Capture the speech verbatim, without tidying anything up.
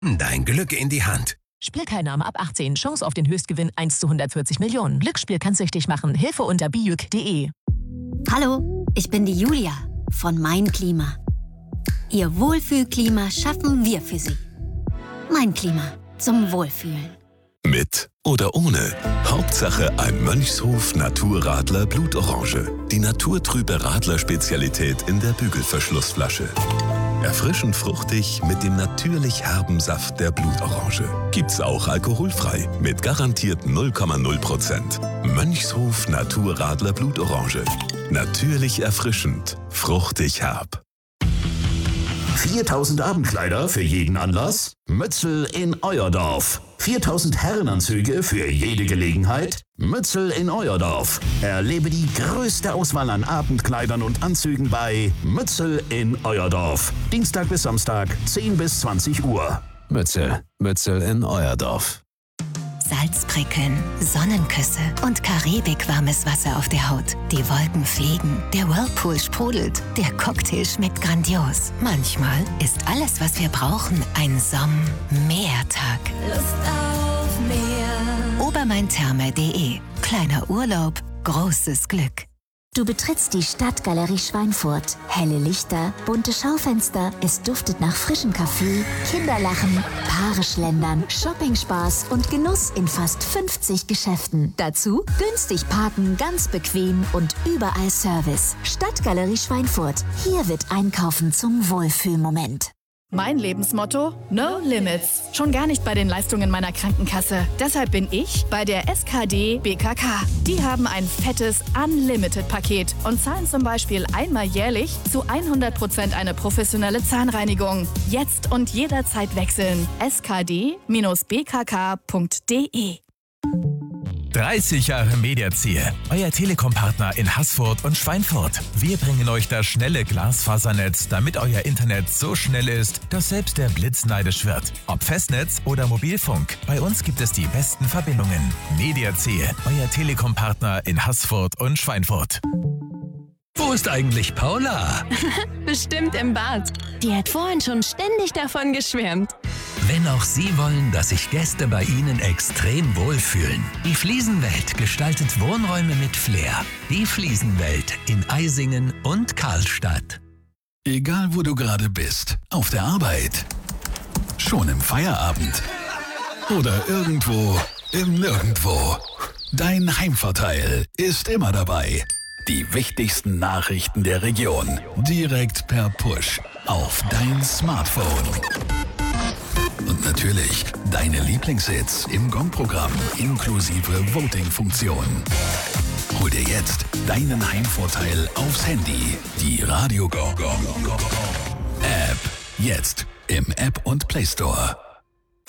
Dein Glück in die Hand. Spielteilnahme ab achtzehn. Chance auf den Höchstgewinn eins zu hundertvierzig Millionen. Glücksspiel kann süchtig machen. Hilfe unter bijuk punkt de. Hallo, ich bin die Julia von Mein Klima. Ihr Wohlfühlklima schaffen wir für Sie. Mein Klima zum Wohlfühlen. Mit oder ohne. Hauptsache ein Mönchshof Naturradler Blutorange. Die naturtrübe Radler-Spezialität in der Bügelverschlussflasche. Erfrischend fruchtig mit dem natürlich herben Saft der Blutorange. Gibt's auch alkoholfrei mit garantiert null Komma null Prozent. Mönchshof Naturradler Blutorange. Natürlich erfrischend, fruchtig herb. viertausend Abendkleider für jeden Anlass? Mützel in euer Dorf. viertausend Herrenanzüge für jede Gelegenheit? Mützel in euer Dorf. Erlebe die größte Auswahl an Abendkleidern und Anzügen bei Mützel in euer Dorf. Dienstag bis Samstag, zehn bis zwanzig Uhr. Mützel, Mützel in euer Dorf. Salzprickeln, Sonnenküsse und karibikwarmes Wasser auf der Haut. Die Wolken fliegen, der Whirlpool sprudelt, der Cocktail schmeckt grandios. Manchmal ist alles, was wir brauchen, ein Somm-Meertag. Lust auf Meer. obermaintherme punkt de. Kleiner Urlaub, großes Glück. Du betrittst die Stadtgalerie Schweinfurt. Helle Lichter, bunte Schaufenster, es duftet nach frischem Kaffee, Kinderlachen, Paare schlendern, Shoppingspaß und Genuss in fast fünfzig Geschäften. Dazu günstig parken, ganz bequem und überall Service. Stadtgalerie Schweinfurt. Hier wird Einkaufen zum Wohlfühlmoment. Mein Lebensmotto? No Limits. Schon gar nicht bei den Leistungen meiner Krankenkasse. Deshalb bin ich bei der S K D B K K. Die haben ein fettes Unlimited-Paket und zahlen zum Beispiel einmal jährlich zu hundert Prozent eine professionelle Zahnreinigung. Jetzt und jederzeit wechseln. S K D B K K punkt de. dreißig Jahre Mediaziel, euer Telekom-Partner in Haßfurt und Schweinfurt. Wir bringen euch das schnelle Glasfasernetz, damit euer Internet so schnell ist, dass selbst der Blitz neidisch wird. Ob Festnetz oder Mobilfunk, bei uns gibt es die besten Verbindungen. Mediaziel, euer Telekom-Partner in Haßfurt und Schweinfurt. Wo ist eigentlich Paula? Bestimmt im Bad. Die hat vorhin schon ständig davon geschwärmt. Wenn auch Sie wollen, dass sich Gäste bei Ihnen extrem wohlfühlen. Die Fliesenwelt gestaltet Wohnräume mit Flair. Die Fliesenwelt in Eisingen und Karlstadt. Egal wo du gerade bist, auf der Arbeit, schon im Feierabend oder irgendwo im Nirgendwo. Dein Heimvorteil ist immer dabei. Die wichtigsten Nachrichten der Region direkt per Push auf dein Smartphone. Und natürlich deine Lieblingshits im Gong-Programm inklusive Voting-Funktion. Hol dir jetzt deinen Heimvorteil aufs Handy. Die Radio Gong Gong App. Jetzt im App und Play Store.